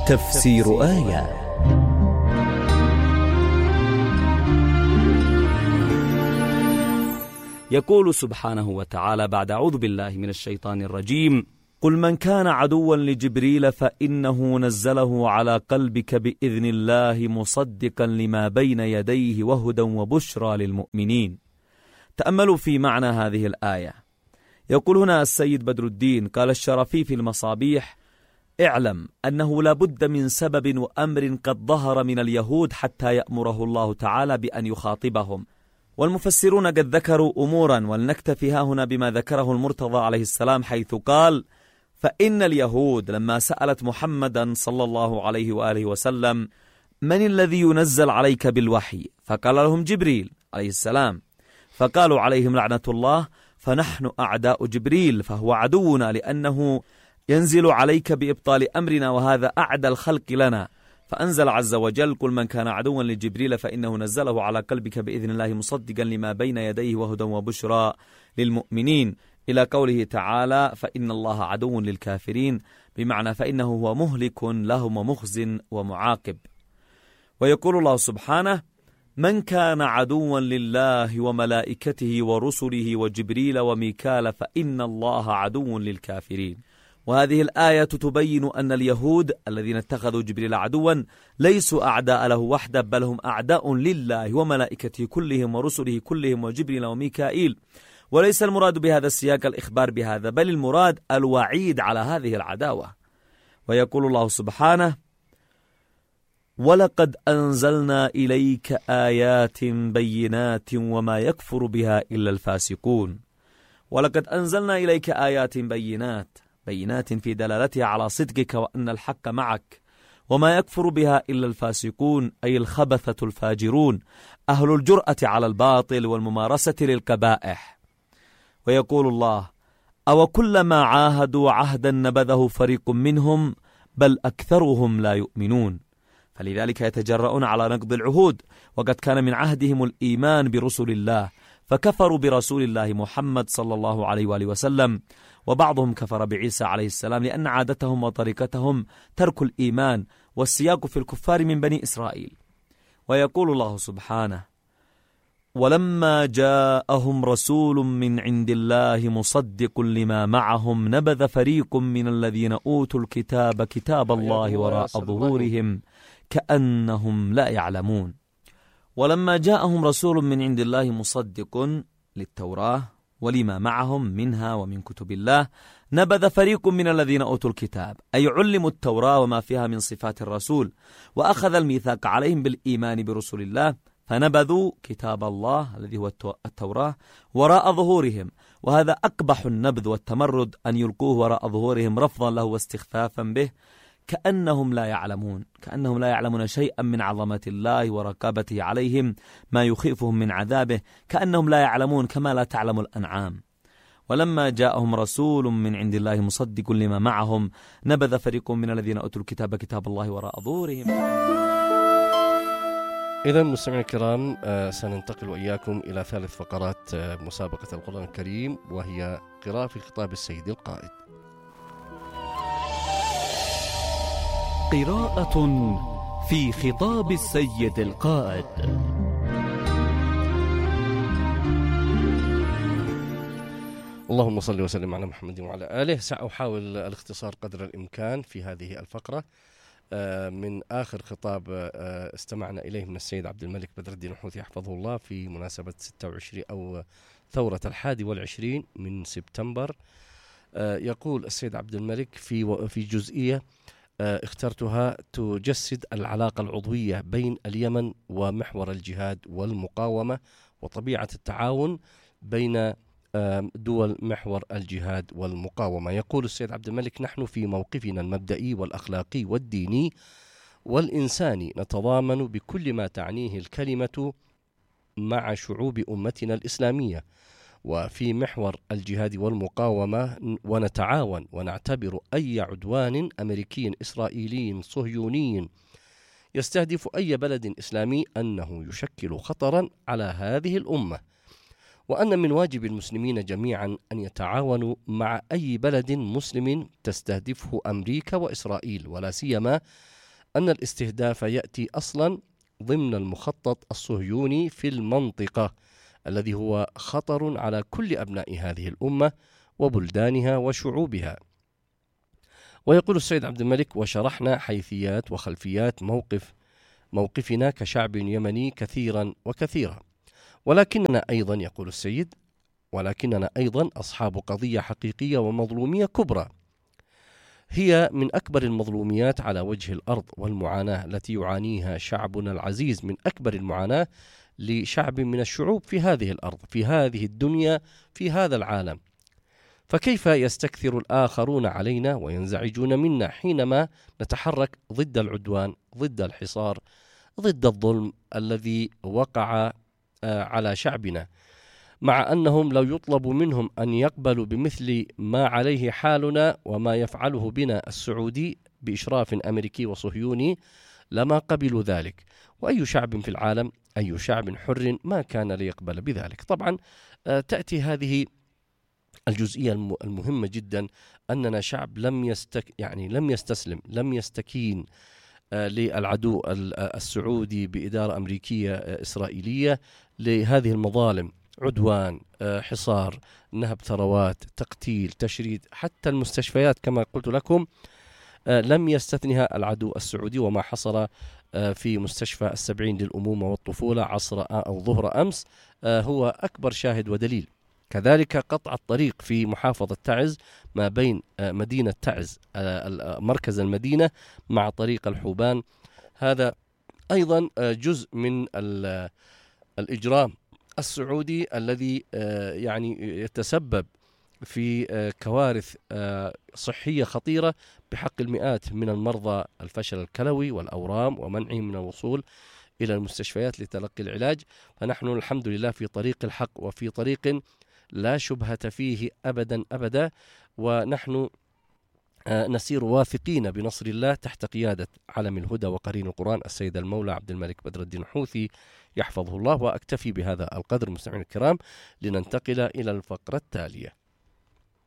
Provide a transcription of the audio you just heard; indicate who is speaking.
Speaker 1: تفسير آية. يقول سبحانه وتعالى بعد أعوذ بالله من الشيطان الرجيم: قل من كان عدوا لجبريل فإنه نزله على قلبك بإذن الله مصدقا لما بين يديه وهدى وبشرى للمؤمنين. تأملوا في معنى هذه الآية. يقول هنا السيد بدر الدين قال الشرفي في المصابيح: اعلم أنه لا بد من سبب وأمر قد ظهر من اليهود حتى يأمره الله تعالى بأن يخاطبهم. والمفسرون قد ذكروا أمورا، ولنكتفي هنا بما ذكره المرتضى عليه السلام، حيث قال: فإن اليهود لما سألت محمدا صلى الله عليه وآله وسلم: من الذي ينزل عليك بالوحي؟ فقال لهم جبريل عليه السلام، فقالوا عليهم لعنة الله: فنحن أعداء جبريل، فهو عدونا لأنه ينزل عليك بإبطال أمرنا، وهذا أعدى الخلق لنا. فأنزل عز وجل: قل من كان عدوا لجبريل فإنه نزله على قلبك بإذن الله مصدقا لما بين يديه وهدى وبشرى للمؤمنين، إلى قوله تعالى: فإن الله عدو للكافرين، بمعنى فإنه هو مهلك لهم ومخز ومعاقب. ويقول الله سبحانه: من كان عدوا لله وملائكته ورسله وجبريل وميكال فإن الله عدو للكافرين. وهذه الآية تبين أن اليهود الذين اتخذوا جبريل عدوا ليسوا أعداء له وحده، بل هم أعداء لله وملائكته كلهم ورسله كلهم وجبريل وميكائيل. وليس المراد بهذا السياق الإخبار بهذا، بل المراد الوعيد على هذه العداوة. ويقول الله سبحانه: ولقد أنزلنا إليك آيات بينات وما يكفر بها إلا الفاسقون. ولقد أنزلنا إليك آيات بينات في دلالتها على صدقك وأن الحق معك، وما يكفر بها إلا الفاسقون، أي الخبثة الفاجرون، أهل الجرأة على الباطل والممارسة للقبائح. ويقول الله: أو كلما عاهدوا عهدا نبذه فريق منهم بل أكثرهم لا يؤمنون. فلذلك يتجرؤون على نقض العهود، وقد كان من عهدهم الإيمان برسل الله، فكفروا برسول الله محمد صلى الله عليه وآله وسلم. وبعضهم كفر بعيسى عليه السلام لأن عادتهم وطريقتهم ترك الإيمان، والسياق في الكفار من بني إسرائيل. ويقول الله سبحانه: ولما جاءهم رسول من عند الله مصدق لما معهم نبذ فريق من الذين أوتوا الكتاب كتاب الله وراء ظهورهم كأنهم لا يعلمون. ولما جاءهم رسول من عند الله مصدق للتوراة ولما معهم منها ومن كتب الله نبذ فريق من الذين أوتوا الكتاب، أي علموا التوراة وما فيها من صفات الرسول، وأخذ الميثاق عليهم بالإيمان برسول الله، فنبذوا كتاب الله الذي هو التوراة وراء ظهورهم. وهذا أقبح النبذ والتمرد، أن يلقوه وراء ظهورهم رفضا له واستخفافا به، كأنهم لا يعلمون شيئا من عظمة الله ورقابته عليهم، ما يخيفهم من عذابه، كأنهم لا يعلمون كما لا تعلم الأنعام. ولما جاءهم رسول من عند الله مصدق لما معهم نبذ فريق من الذين أوتوا الكتاب كتاب الله وراء ظهورهم.
Speaker 2: إذا مستمعينا الكرام، سننتقل وإياكم إلى ثالث فقرات مسابقة القرآن الكريم، وهي قراءة في خطاب السيد القائد.
Speaker 1: قراءة في خطاب السيد القائد.
Speaker 2: اللهم صل وسلم على محمد وعلى آله. سأحاول الاختصار قدر الإمكان في هذه الفقرة من آخر خطاب استمعنا إليه من السيد عبد الملك بدر الدين الحوثي حفظه الله في مناسبة 26 أو ثورة 21 من سبتمبر. يقول السيد عبد الملك في جزئية اخترتها تجسد العلاقة العضوية بين اليمن ومحور الجهاد والمقاومة، وطبيعة التعاون بين دول محور الجهاد والمقاومة. يقول السيد عبد الملك: نحن في موقفنا المبدئي والأخلاقي والديني والإنساني نتضامن بكل ما تعنيه الكلمة مع شعوب أمتنا الإسلامية وفي محور الجهاد والمقاومة، ونتعاون ونعتبر أي عدوان أمريكي إسرائيلي صهيوني يستهدف أي بلد إسلامي أنه يشكل خطرا على هذه الأمة، وأن من واجب المسلمين جميعا أن يتعاونوا مع أي بلد مسلم تستهدفه أمريكا وإسرائيل، ولا سيما أن الاستهداف يأتي أصلا ضمن المخطط الصهيوني في المنطقة، الذي هو خطر على كل أبناء هذه الأمة وبلدانها وشعوبها. ويقول السيد عبد الملك: وشرحنا حيثيات وخلفيات موقفنا كشعب يمني كثيرا وكثيرا، ولكننا أيضا، يقول السيد، ولكننا أيضا أصحاب قضية حقيقية ومظلومية كبرى، هي من أكبر المظلوميات على وجه الأرض، والمعاناة التي يعانيها شعبنا العزيز من أكبر المعاناة لشعب من الشعوب في هذه الأرض، في هذه الدنيا، في هذا العالم. فكيف يستكثر الآخرون علينا وينزعجون منا حينما نتحرك ضد العدوان، ضد الحصار، ضد الظلم الذي وقع على شعبنا، مع أنهم لو يطلب منهم أن يقبلوا بمثل ما عليه حالنا وما يفعله بنا السعودي بإشراف أمريكي وصهيوني لما قبلوا ذلك. وأي شعب في العالم، أي شعب حر ما كان ليقبل بذلك. طبعا تأتي هذه الجزئية المهمة جدا، أننا شعب لم يستسلم، لم يستكين للعدو السعودي بإدارة أمريكية إسرائيلية لهذه المظالم: عدوان، حصار، نهب ثروات، تقتيل، تشريد، حتى المستشفيات كما قلت لكم لم يستثنها العدو السعودي. وما حصل في مستشفى السبعين للأمومة والطفولة عصر أو ظهر أمس هو أكبر شاهد ودليل. كذلك قطع الطريق في محافظة تعز ما بين مدينة تعز مركز المدينة مع طريق الحوبان، هذا أيضا جزء من الإجرام السعودي الذي يتسبب في كوارث صحية خطيرة بحق المئات من المرضى، الفشل الكلوي والأورام، ومنعهم من الوصول إلى المستشفيات لتلقي العلاج. فنحن الحمد لله في طريق الحق وفي طريق لا شبهة فيه أبدا أبدا، ونحن نسير واثقين بنصر الله تحت قيادة علم الهدى وقرين القرآن السيد المولى عبد الملك بدر الدين الحوثي يحفظه الله. وأكتفي بهذا القدر مستمعين الكرام، لننتقل إلى الفقرة التالية.